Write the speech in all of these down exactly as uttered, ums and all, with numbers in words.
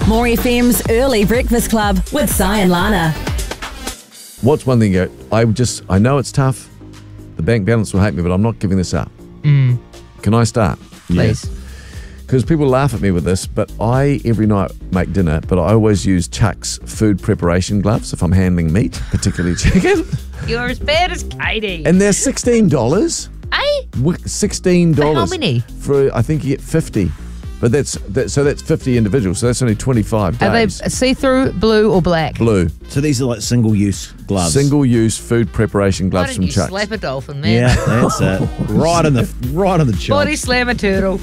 More F M's Early Breakfast Club with Si and Lana. What's one thing you go, I would just, I know it's tough. The bank balance will hate me, but I'm not giving this up. Mm. Can I start? Please. Because people laugh at me with this, but I every night make dinner, but I always use Chuck's food preparation gloves if I'm handling meat, particularly chicken. You're as bad as Katie. And they're sixteen dollars. Eh? sixteen dollars. For how many? For, I think you get fifty. But that's, that, so that's fifty individuals, so that's only twenty-five Are they days. see-through, blue or black? Blue. So these are like single-use gloves. Single-use food preparation Why gloves don't from you Chuck's. slap a dolphin, man? Yeah, that's it. Right in the right in the chop. Body slam a turtle.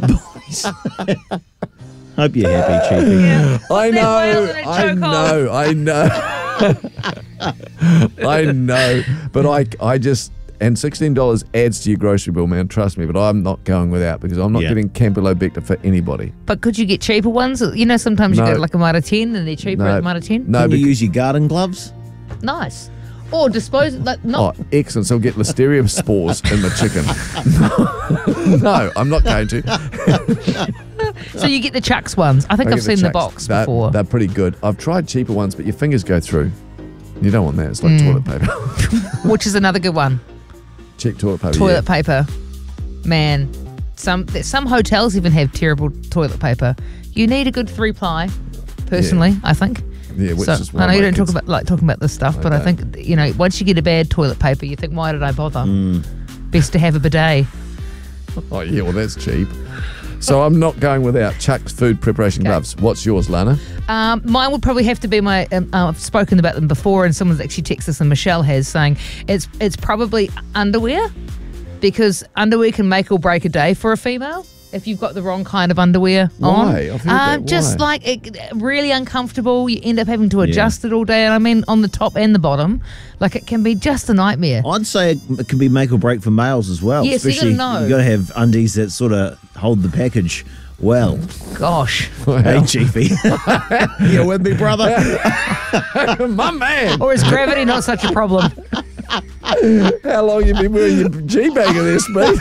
Hope you're happy, Chiefy. Yeah. I That whale know, in a I chokehold. know, I know. I know, but I, I just, and sixteen dollars adds to your grocery bill, man, trust me, but I'm not going without because I'm not Yeah. getting Campylobacter for anybody. But could you get cheaper ones? You know, sometimes you No. go to like a Mitre ten and they're cheaper No. at Mitre ten. No, Can you bec- use your garden gloves? Nice. Or dispose, like, not. Oh, excellent. So I'll get listeria spores in the chicken. No, I'm not going to. So you get the Chuck's ones. I think I I've get seen the, Chucks. box They're- before. They're pretty good. I've tried cheaper ones, but your fingers go through. You don't want that. It's like Mm. toilet paper. Which is another good one. Cheap toilet paper. Toilet yeah. paper. Man, some some hotels even have terrible toilet paper. You need a good three ply, personally, I think. Yeah, which So, is why I know you my don't talk kids- about like talking about this stuff, I but I don't. think, you know, once you get a bad toilet paper, you think, why did I bother? Mm. Best to have a bidet. Oh, yeah, well, that's cheap. So I'm not going without Chuck's food preparation Okay. gloves. What's yours, Lana? Um, mine would probably have to be my. Um, uh, I've spoken about them before, and someone's actually texted us, and Michelle has, saying it's it's probably underwear, because underwear can make or break a day for a female if you've got the wrong kind of underwear on. Why? I've heard um, that. Just Why? like it, really uncomfortable. You end up having to adjust it all day, and I mean on the top and the bottom, like it can be just a nightmare. I'd say it can be make or break for males as well. Yes, you especially gotta know. you got to have undies that sort of hold the package well. Gosh, Hey, Chiefy. You with me, brother? My man! or is gravity not such a problem? How long you been wearing your G-bag of this, mate?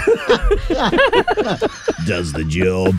Does the job.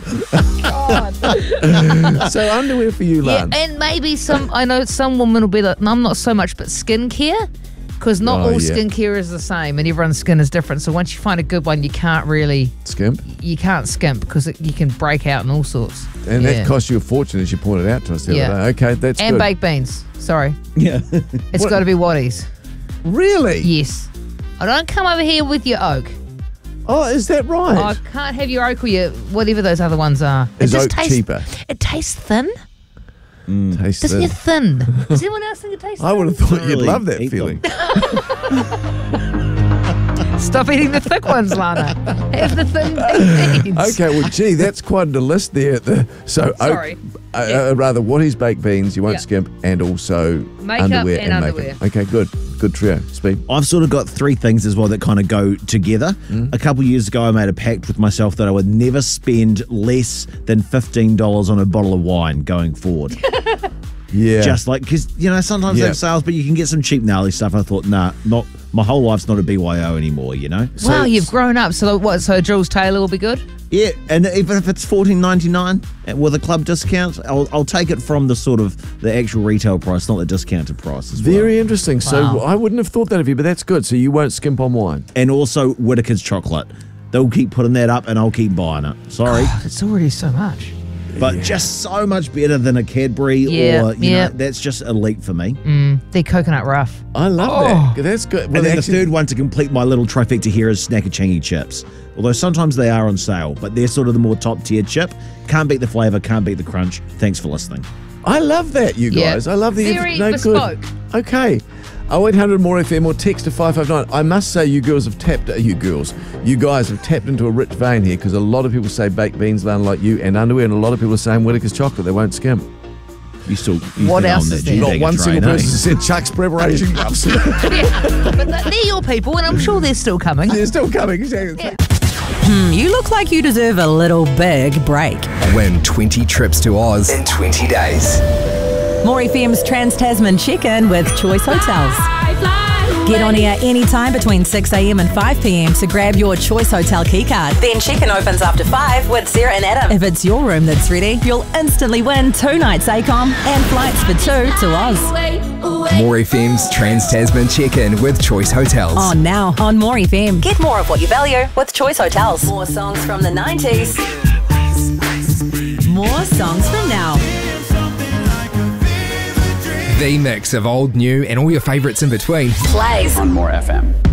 So underwear for you, Yeah, Lan. and maybe some. I know some women will be like, no, I'm not so much, but skincare. Because not Oh, all yeah. skincare is the same, and everyone's skin is different. So once you find a good one, you can't really, Skimp. you can't skimp because it, you can break out and all sorts. And Yeah. that costs you a fortune, as you pointed out to us the Yeah. other day. Okay, that's And good. baked beans. Sorry, Yeah. it's What- got to be Waddies. Really? Yes. I don't come over here with your oak. Oh, is that right? I can't have your oak or your whatever those other ones are. Is it just oak tastes, cheaper? It tastes thin. Taste Doesn't it. it thin? Does anyone else think it tastes thin? I would have thought Not you'd really love that eat feeling. Stop eating the thick ones, Lana. Have the thin baked beans. Okay, well, gee, that's quite a list there. The, so, Sorry. oak, uh, Yeah. uh, rather, what is baked beans? You won't Yeah. skimp, and also Makeup underwear and and, underwear. makeup. Okay, good, good trio. Speed. I've sort of got three things as well that kind of go together. Mm. A couple years ago, I made a pact with myself that I would never spend less than fifteen dollars on a bottle of wine going forward. Yeah, Just like, because, you know, sometimes they Yeah. have sales, but you can get some cheap gnarly stuff. I thought, nah, not my whole life's not a B Y O anymore, you know? Wow, you've grown up. So what? So Jules Taylor will be good. Yeah, and even if it's fourteen ninety-nine with a club discount, I'll, I'll take it from the sort of the actual retail price, not the discounted price as well. very interesting. So Wow. I wouldn't have thought that of you, but that's good. So you won't skimp on wine. And also Whittaker's chocolate. They'll keep putting that up and I'll keep buying it. Sorry. It's already so much. But just so much better than a Cadbury Yeah, or, you yeah. know, that's just elite for me. Mm, they're coconut rough. I love Oh. that. That's good. And Well, then actually, the third one to complete my little trifecta here is Snackachangi chips. Although sometimes they are on sale, but they're sort of the more top tier chip. Can't beat the flavour, can't beat the crunch. Thanks for listening. I love that, you Yeah. guys. I love the Very no, bespoke. Good. Okay. oh eight hundred more F M or text to five five nine. I must say, you girls have tapped, uh, you girls, you guys have tapped into a rich vein here because a lot of people say baked beans, Lana, like you, and underwear, and a lot of people are saying Whittaker's chocolate. They won't skimp. You still you What think else I'm is that there? Not G-Bagger one train, single eh? person said Chuck's preparation gloves. Yeah, but th- they're your people, and I'm sure they're still coming. They're still coming. Exactly. Hmm, you look like you deserve a little big break. Win twenty trips to Oz in twenty days. More F M's Trans-Tasman check-in with Choice Hotels. Get on air anytime between six a.m. and five p.m. to grab your Choice Hotel keycard. Then check-in opens after five with Sarah and Adam. If it's your room that's ready, you'll instantly win two nights ACOM and flights for two to Oz. More F M's Trans-Tasman check-in with Choice Hotels. On now on More F M. Get more of what you value with Choice Hotels. More songs from the nineties. More songs from now. The mix of old, new, and all your favourites in between. Plays on More F M.